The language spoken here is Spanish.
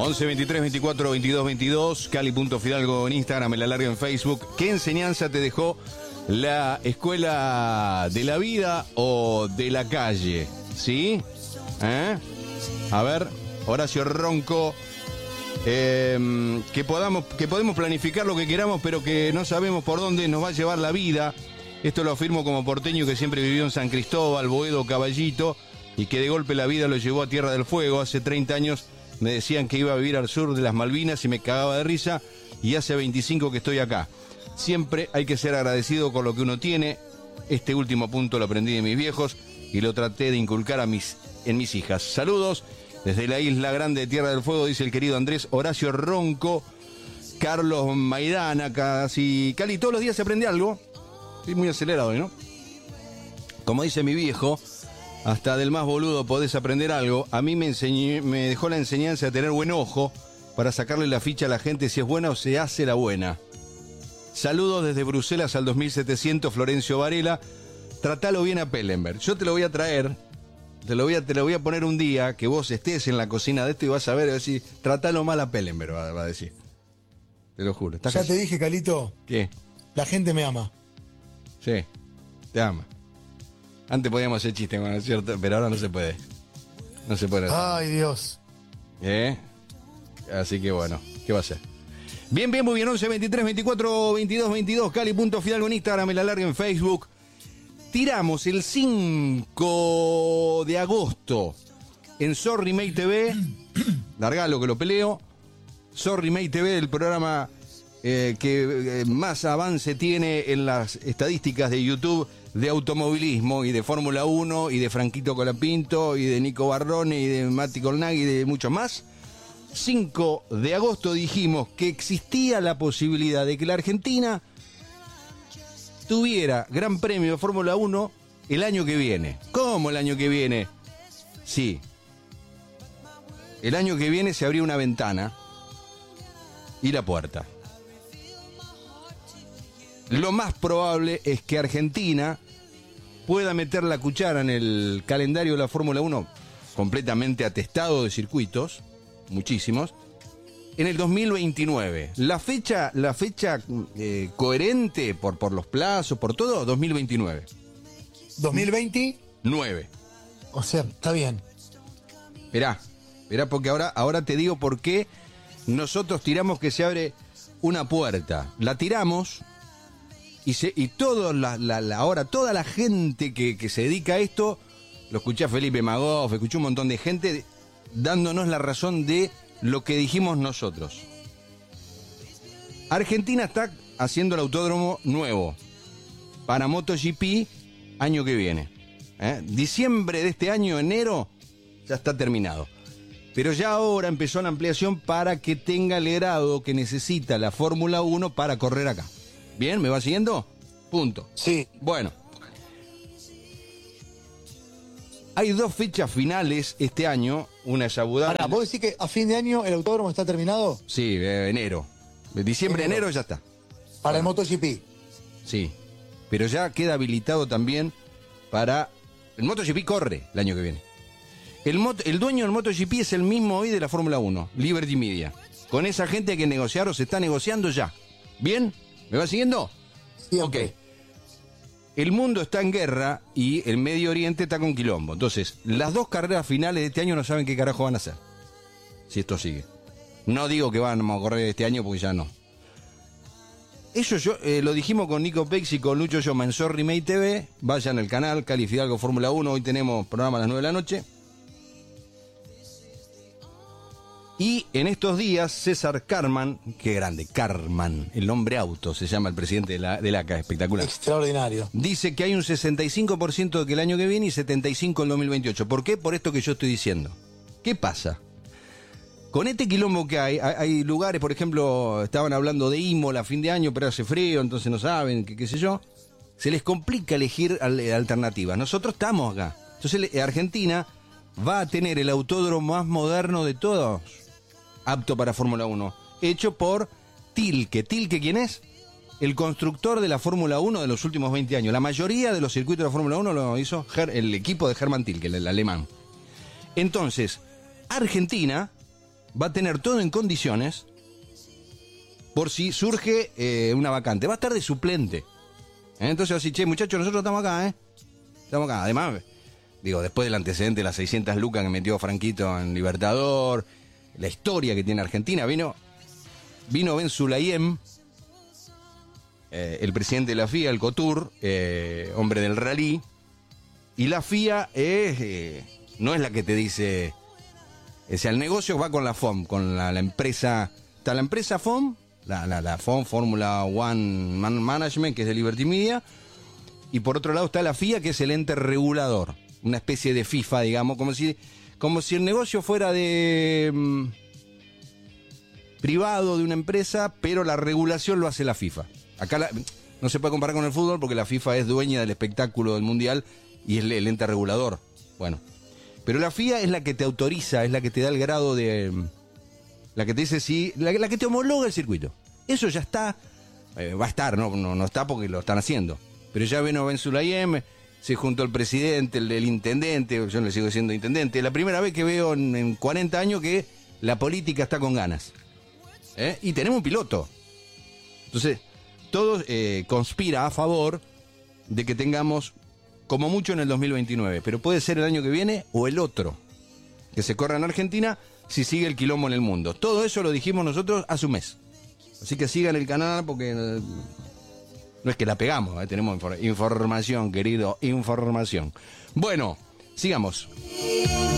11 23 24 22 22, Cali.Fidalgo en Instagram, el alargue en Facebook. ¿Qué enseñanza te dejó la escuela de la vida o de la calle? ¿Sí? A ver, Horacio Ronco. Que podemos planificar lo que queramos, pero que no sabemos por dónde nos va a llevar la vida. Esto lo afirmo como porteño que siempre vivió en San Cristóbal, Boedo, Caballito, y que de golpe la vida lo llevó a Tierra del Fuego. Hace 30 años me decían que iba a vivir al sur de las Malvinas y me cagaba de risa, y hace 25 que estoy acá. Siempre hay que ser agradecido con lo que uno tiene. Este último punto lo aprendí de mis viejos y lo traté de inculcar en mis hijas. Saludos desde la Isla Grande de Tierra del Fuego, dice el querido Andrés Horacio Ronco. Carlos Maidana, casi Cali, todos los días se aprende algo. Estoy muy acelerado hoy, ¿no? Como dice mi viejo, hasta del más boludo podés aprender algo. A mí me dejó la enseñanza de tener buen ojo para sacarle la ficha a la gente si es buena o se hace la buena. Saludos desde Bruselas al 2700, Florencio Varela. Tratalo bien a Pellenberg. Yo te lo voy a traer, te lo voy a poner un día que vos estés en la cocina de esto y vas a ver, y vas a decir, tratalo mal a Pellenberg, va a decir. Te lo juro. Ya te dije, Calito. ¿Qué? La gente me ama. Sí, te ama. Antes podíamos hacer chistes, ¿no es cierto? Pero ahora no se puede. No se puede hacer. Ay, Dios. Así que bueno, ¿qué va a ser? Bien, muy bien, 11 23 24 22 22, Cali.Fidalgo en Instagram, el alargue en Facebook. Tiramos el 5 de agosto en Sorry May TV, largalo que lo peleo, Sorry May TV, el programa que más avance tiene en las estadísticas de YouTube de automovilismo y de Fórmula 1 y de Franquito Colapinto y de Nico Barrone y de Mati Colnaghi y de muchos más. 5 de agosto dijimos que existía la posibilidad de que la Argentina tuviera Gran Premio de Fórmula 1 el año que viene. ¿Cómo el año que viene? Sí. El año que viene se abría una ventana y la puerta. Lo más probable es que Argentina pueda meter la cuchara en el calendario de la Fórmula 1, completamente atestado de circuitos, muchísimos, en el 2029. La fecha coherente por los plazos, por todo, 2029. 2029. O sea, está bien. Esperá porque ahora te digo por qué nosotros tiramos que se abre una puerta. La tiramos y ahora toda la gente que se dedica a esto, lo escuché a Felipe Magoff, escuché un montón de gente dándonos la razón de lo que dijimos nosotros. Argentina está haciendo el autódromo nuevo para MotoGP año que viene. Diciembre de este año, enero, ya está terminado. Pero ya ahora empezó la ampliación para que tenga el grado que necesita la Fórmula 1 para correr acá. ¿Bien? ¿Me va siguiendo? Punto. Sí. Bueno. Hay 2 fechas finales este año. Una es Abu Dhabi. ¿Vos decís que a fin de año el autódromo está terminado? Sí, enero. Diciembre, enero ya está. Para el MotoGP. Sí. Pero ya queda habilitado también para... El MotoGP corre el año que viene. El dueño del MotoGP es el mismo hoy de la Fórmula 1, Liberty Media. Con esa gente hay que negociar o se está negociando ya. ¿Bien? ¿Me va siguiendo? Siempre. Ok. El mundo está en guerra y el Medio Oriente está con quilombo. Entonces, las 2 carreras finales de este año no saben qué carajo van a hacer. Si esto sigue. No digo que van a correr este año porque ya no. Eso lo dijimos con Nico Pex y con Lucho Yoma en Sorry May TV. Vayan al canal Cali.Fidalgo Fórmula 1. Hoy tenemos programa a las 9 de la noche. Y en estos días, César Carman, qué grande, Carman, el hombre auto, se llama el presidente de la ACA, espectacular. Extraordinario. Dice que hay un 65% de que el año que viene y 75% el 2028. ¿Por qué? Por esto que yo estoy diciendo. ¿Qué pasa? Con este quilombo que hay lugares, por ejemplo, estaban hablando de Imola a fin de año, pero hace frío, entonces no saben, qué sé yo. Se les complica elegir alternativas. Nosotros estamos acá. Entonces Argentina va a tener el autódromo más moderno de todos, apto para Fórmula 1, hecho por Tilke. ¿Tilke quién es? El constructor de la Fórmula 1 de los últimos 20 años. La mayoría de los circuitos de la Fórmula 1 lo hizo el equipo de Hermann Tilke, el alemán. Entonces, Argentina va a tener todo en condiciones por si surge una vacante. Va a estar de suplente. Entonces va a decir, che, muchachos, nosotros estamos acá, Estamos acá. Además, digo, después del antecedente de las 600 lucas que metió Franquito en Libertador, la historia que tiene Argentina, vino Ben Sulayem, el presidente de la FIA, el Cotur, hombre del rally, y la FIA no es la que te dice, o sea, el negocio va con la FOM, con la empresa, está la empresa FOM, la FOM, Fórmula One Management, que es de Liberty Media, y por otro lado está la FIA, que es el ente regulador, una especie de FIFA, digamos, como si el negocio fuera de privado de una empresa, pero la regulación lo hace la FIFA. Acá no se puede comparar con el fútbol porque la FIFA es dueña del espectáculo del mundial y es el ente regulador. Bueno, pero la FIA es la que te autoriza, es la que te da el grado de, la que te dice si, la que te homologa el circuito. Eso ya está, va a estar, no está porque lo están haciendo. Pero ya vino Ben Sulayem, se juntó el presidente, el intendente, yo le sigo diciendo intendente. La primera vez que veo en 40 años que la política está con ganas. Y tenemos un piloto. Entonces, todo conspira a favor de que tengamos, como mucho en el 2029, pero puede ser el año que viene o el otro, que se corra en Argentina si sigue el quilombo en el mundo. Todo eso lo dijimos nosotros hace un mes. Así que sigan el canal porque no es que la pegamos, tenemos información, querido, información. Bueno, sigamos.